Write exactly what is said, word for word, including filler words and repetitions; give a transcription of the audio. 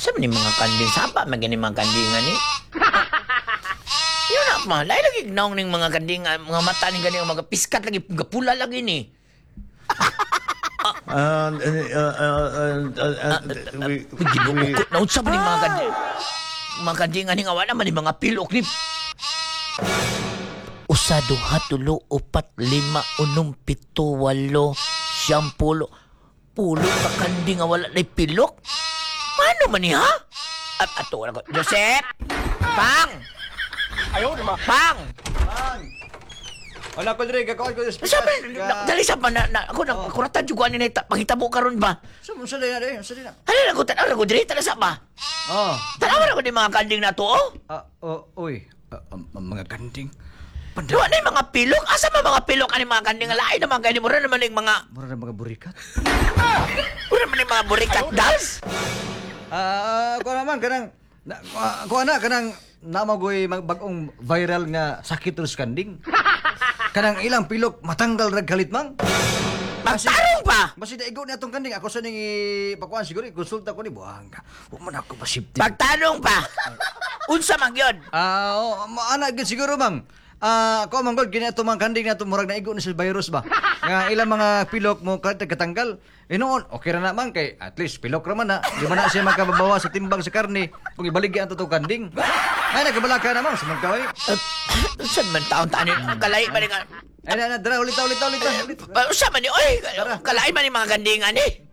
Asa man ni mga kanding? Sapa man gani mga kandingan ni? Yun na ma, lain lagi naong ning mga kanding, ah, mga mata ning gani mga piskat lagi, gapula lagi ni. Uh, uh, uh, uh, uh, uh, we, we, Ginukot na unsa man ning mga kanding? Mga kandingan ni nga wala man ni mga pilok ni. Usa, duha, tulo, upat, lima, unom, pito, walo, siyam, pulo. Pulo ka kanding nga wala na pilok? Paano man ni ha? At ato wala ko. Joseph! Pang! Ayaw, di ba? Pang! Wala ko diri, gagawin ko yung Sabi, na- dali sa pa na, na ako na kuratan juga ni na pangitabo karon ba? Sa mo sa dina diri, sa dina. Ano na ko tanaw na ko diri tala sa ba? Oh. Tanaw na ko di mga kanding na to oh. Ah, oh, oy. Ah, um, um, mga kanding. Panda. Duwa na yung mga pilok. Asa man mga pilok ani mga kanding lain naman kay ni mura naman yung mga Mura na mga burikat. mura naman yung mga burikat dals. Ah, ko naman kanang na, ah, ko na kanang namagoy mag- bagong viral nga sakit sa kanding. Kanang ilang pilok matanggal rag kalit mang. Magtarong pa. Basi da igo ni atong kanding ako sa ning pakuan siguro konsulta ko ni buang ka. Wa man ako masipti. Pagtanong pa. Unsa man gyud? Ah, oh, ma- ana gid siguro mang. Ah, ko man gol gini ato mga kanding na murag na igo ni sa virus ba. Nga ilang mga pilok mo kat katanggal. Inoon, okay ra na man kay at least pilok ra man na. Di man na siya makababawa sa timbang sa karne kung ibaligya ang totoo kanding. Ay nagabalaka na man sa magkaway. Uh, unsa man taon tanin kalay man nga. Ay na na dra ulit ulit ulit ulit. Uh, unsa man ni oy kalay man yung mga kandingan ni.